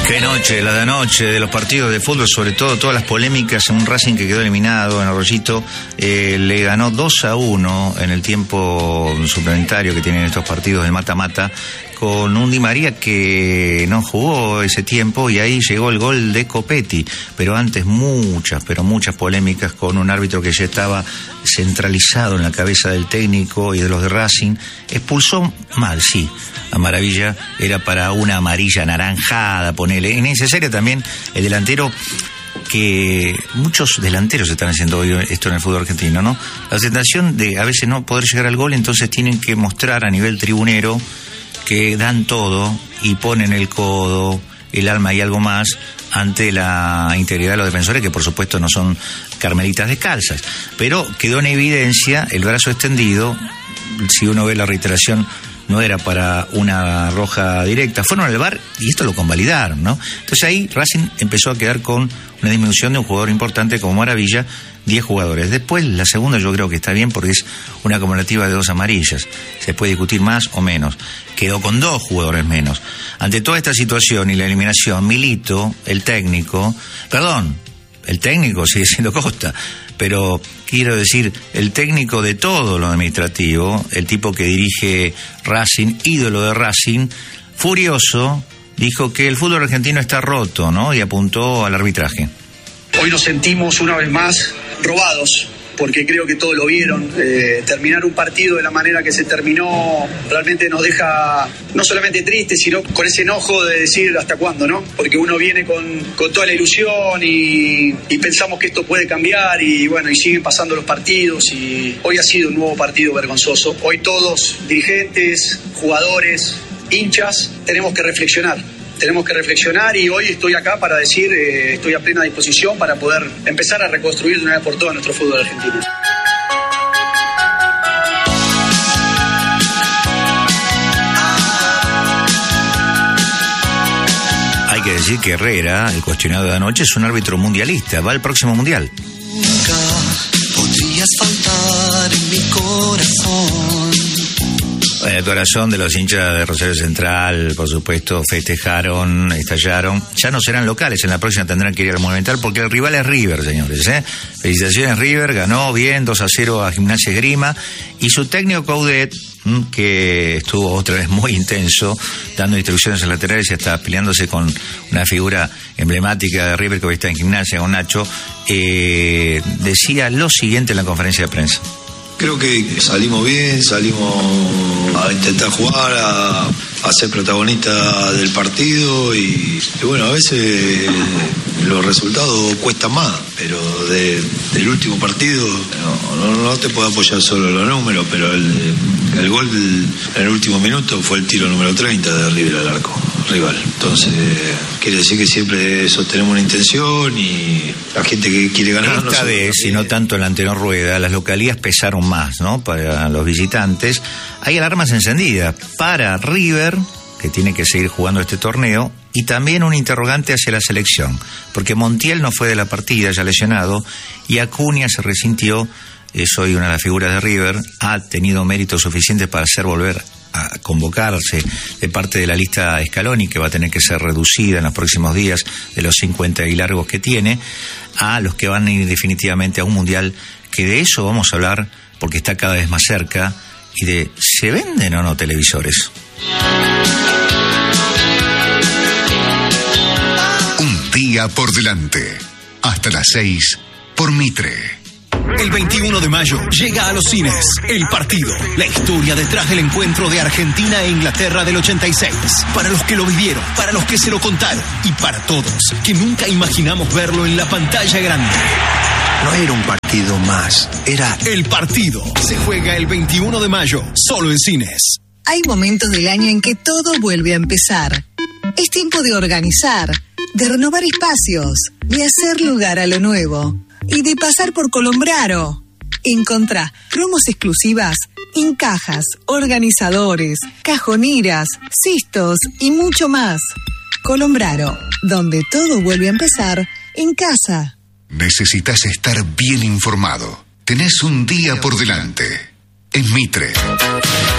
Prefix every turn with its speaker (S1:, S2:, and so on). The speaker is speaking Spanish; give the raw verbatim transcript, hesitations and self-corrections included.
S1: Qué noche, la de anoche, de los partidos de fútbol, sobre todo todas las polémicas en un Racing que quedó eliminado en Arroyito, eh, le ganó dos a uno en el tiempo suplementario que tienen estos partidos de mata-mata, con un Di María que no jugó ese tiempo y ahí llegó el gol de Copetti, pero antes muchas, pero muchas polémicas con un árbitro que ya estaba centralizado en la cabeza del técnico y de los de Racing. Expulsó mal, sí, a Maravilla, era para una amarilla anaranjada, ponele. Innecesaria también el delantero, que muchos delanteros están haciendo hoy esto en el fútbol argentino, ¿no? La sensación de a veces no poder llegar al gol, entonces tienen que mostrar a nivel tribunero que dan todo y ponen el codo, el alma y algo más ante la integridad de los defensores, que por supuesto no son carmelitas descalzas. Pero quedó en evidencia el brazo extendido. Si uno ve la reiteración, no era para una roja directa. Fueron al V A R y esto lo convalidaron, ¿no? Entonces ahí Racing empezó a quedar con una disminución de un jugador importante como Maravilla, diez jugadores. Después, la segunda yo creo que está bien porque es una acumulativa de dos amarillas. Se puede discutir más o menos. Quedó con dos jugadores menos. Ante toda esta situación y la eliminación, Milito, el técnico, perdón, el técnico sigue siendo Costa, pero quiero decir, el técnico de todo lo administrativo, el tipo que dirige Racing, ídolo de Racing, furioso, dijo que el fútbol argentino está roto, ¿no? Y apuntó al arbitraje.
S2: Hoy nos sentimos una vez más robados, porque creo que todos lo vieron. Eh, terminar un partido de la manera que se terminó realmente nos deja no solamente tristes, sino con ese enojo de decir hasta cuándo, ¿no? Porque uno viene con, con toda la ilusión y, y pensamos que esto puede cambiar y bueno, y siguen pasando los partidos y hoy ha sido un nuevo partido vergonzoso. Hoy todos, dirigentes, jugadores, hinchas, tenemos que reflexionar. Tenemos que reflexionar y hoy estoy acá para decir, eh, estoy a plena disposición para poder empezar a reconstruir de una vez por todas nuestro fútbol argentino.
S1: Hay que decir que Herrera, el cuestionado de anoche, es un árbitro mundialista, va al próximo mundial.
S3: Nunca podrías faltar en mi corazón.
S1: El corazón de los hinchas de Rosario Central, por supuesto, festejaron, estallaron. Ya no serán locales, en la próxima tendrán que ir al Monumental porque el rival es River, señores, ¿eh? Felicitaciones, River, ganó bien, dos a cero a Gimnasia Esgrima. Y su técnico Coudet, que estuvo otra vez muy intenso, dando instrucciones a laterales y hasta peleándose con una figura emblemática de River que hoy está en Gimnasia, con Nacho, eh, decía lo siguiente en la conferencia de prensa.
S4: Creo que salimos bien, salimos a intentar jugar, a, a ser protagonistas del partido y, y bueno, a veces los resultados cuestan más, pero de, del último partido no, no, no te puedo apoyar solo en los números, pero el, el gol en el último minuto fue el tiro número treinta de River al arco rival. Entonces, quiere decir que siempre sostenemos una intención y la gente que quiere ganar...
S1: Esta no vez, y no tanto en la anterior rueda, las localías pesaron más, ¿no? Para los visitantes. Hay alarmas encendidas para River, que tiene que seguir jugando este torneo, y también un interrogante hacia la selección, porque Montiel no fue de la partida, ya lesionado, y Acuña se resintió, es hoy una de las figuras de River, ha tenido méritos suficientes para hacer volver a convocarse de parte de la lista Scaloni, que va a tener que ser reducida en los próximos días de los cincuenta y largos que tiene, a los que van a ir definitivamente a un mundial, que de eso vamos a hablar porque está cada vez más cerca, y de ¿se venden o no televisores?
S5: Un día por delante, hasta las seis por Mitre.
S6: El veintiuno de mayo llega a los cines El Partido, la historia detrás del encuentro de Argentina e Inglaterra del ochenta y seis. Para los que lo vivieron, para los que se lo contaron y para todos que nunca imaginamos verlo en la pantalla grande.
S7: No era un partido más, era...
S6: El Partido se juega el veintiuno de mayo, solo en cines.
S8: Hay momentos del año en que todo vuelve a empezar. Es tiempo de organizar, de renovar espacios, de hacer lugar a lo nuevo y de pasar por Colombraro. Encontrá promos exclusivas en cajas, organizadores, cajoneras, cistos y mucho más. Colombraro, donde todo vuelve a empezar en casa.
S5: Necesitas estar bien informado. Tenés un día por delante. En Mitre.